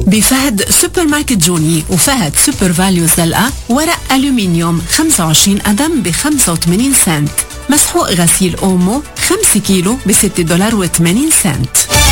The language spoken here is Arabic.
بفهد سوبر ماركت جوني وفهد سوبر فاليو زلقة ورق ألومنيوم 25 قدم ب 85 سنت. مسحوق غسيل أومو 5 كيلو ب $6.80.